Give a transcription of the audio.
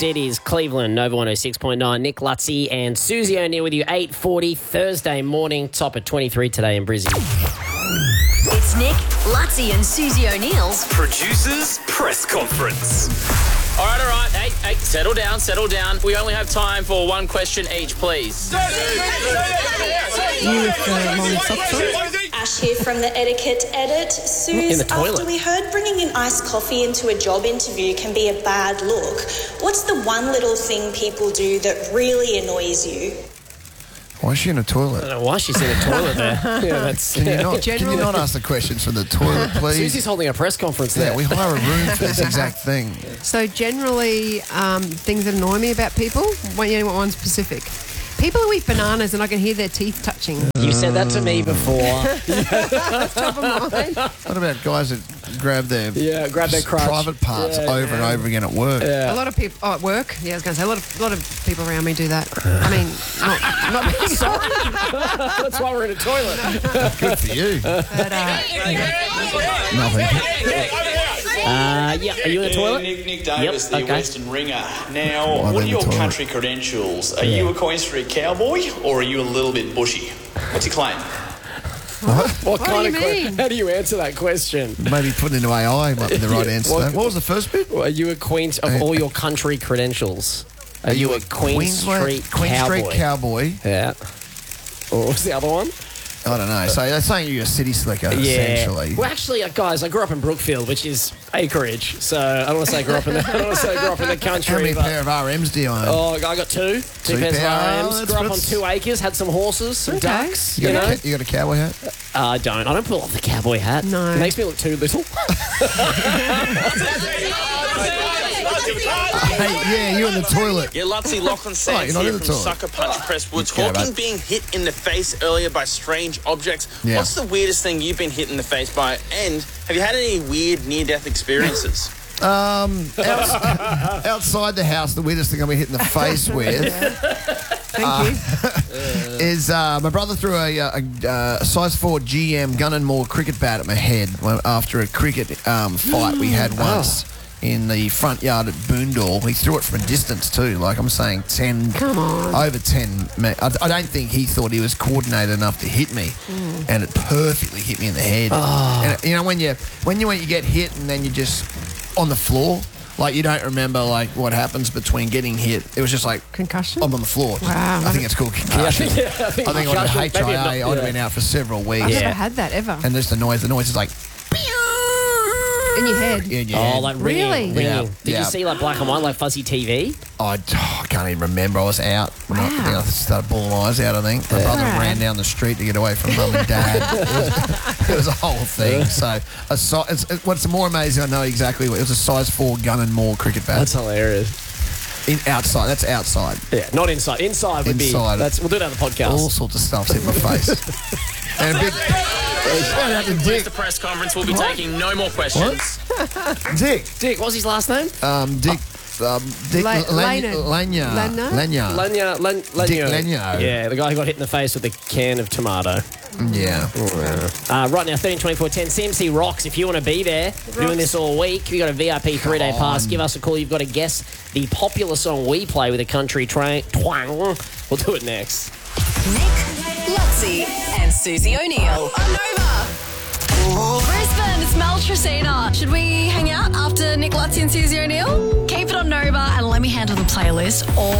correct. It is Cleveland, Nova 106.9. Nick Lutzy and Susie O'Neill with you, 8:40 Thursday morning. Top at 23 today in Brizzy. It's Nick, Lutzy and Susie O'Neill's Producers Press Conference. All right. Hey, settle down. We only have time for one question each, please. Ash here from the Etiquette Edit. In the Suze, toilet. after we heard bringing in iced coffee into a job interview can be a bad look, what's the one little thing people do that really annoys you? Why is she in a I toilet? don't know why she's in a toilet there. Yeah, that's... Can you not ask the questions from the toilet, please? Susie's holding a press conference there. Yeah, we hire a room for this exact thing. So generally, things that annoy me about people, one specific. People who eat bananas and I can hear their teeth touching. You said that to me before. Top of mind. What about guys that grab their crotch. private parts over and over again at work? A lot of people at work. Yeah, I was going to say a lot of people around me do that. I mean, not being sorry. That's why we're in a toilet. Good for you. But, Nothing. Yeah, are you in a toilet? Nick Davis, Yep, the okay. Western Ringer. Now, I'm what in are the your toilet. country credentials? Are you a Queen Street cowboy or are you a little bit bushy? What's your claim? What do you mean? How do you answer that question? Maybe putting into AI might be the right answer. What- What was the first bit? Are you a queen of all your country credentials? Are you a Queen Street Cowboy? Yeah. What was the other one? I don't know. So they're saying you're a city slicker, essentially. Well, actually, guys, I grew up in Brookfield, which is acreage. So I don't want to say I grew up in the country. How many but- pair of RMs do you own? Oh, I got two pairs of pair. RMs. Grew up on 2 acres, had some horses, some ducks. You You know, got a cowboy hat? I don't pull off the cowboy hat. No. It makes me look too little. Hey, yeah, you in the toilet. Yeah, Lutzy, Lachlan Oh, Sands you're not here in the from toilet. Sucker Punch Press. We're Okay, talking mate. being hit in the face earlier by strange objects. Yeah. What's the weirdest thing you've been hit in the face by? And have you had any weird near-death experiences? Outside the house, the weirdest thing I've been hit in the face with thank you. is my brother threw a size 4 GM gun and more cricket bat at my head after a cricket fight we had once in the front yard at Boondall. He threw it from a distance too, like I'm saying 10, Come on. over 10. I don't think he thought he was coordinated enough to hit me, and it perfectly hit me in the head. And you know when you get hit and then you just on the floor, like you don't remember like what happens between getting hit. It was just like Concussion? I'm on the floor. Wow. I think it's called concussion. I think I would have concussion, maybe HIA. not, I would have been out for several weeks. I've Yeah. never had that ever. And there's the noise. The noise is like In your head. in your Oh, head. like ringing. Really? ringing. Yeah. Did Yeah. you see like black and white, like fuzzy TV? I can't even remember. I was out when I think I started bawling my eyes out. I think my brother Right. ran down the street to get away from mum and dad. It was a whole thing. So what's more amazing, I know exactly what it was. A size 4 gun and more cricket bat. That's hilarious. Outside. That's outside. Yeah, not inside. Inside would Inside. be. We'll do it on the podcast. All sorts of stuff's in my face. And a big shout out to Where's Dick. the press conference? We'll be taking no more questions. Dick. Dick, what's his last name? Dick. Dick Lanya. Lanya. Lanya? Lanya. Dick Lanya. Yeah, the guy who got hit in the face with a can of tomato. Yeah. Right now, 13-24-10, CMC Rocks. If you want to be there, doing this all week, you got a VIP 3-day pass. Give us a call. You've got to guess the popular song we play with a country twang. We'll do it next. Nick, Lutzy and Susie O'Neill on Nova. Brisbane, it's Mel Tresina. Should we hang out after Nick, Lutzy and Susie O'Neill? Keep it on Nova and let me handle the playlist all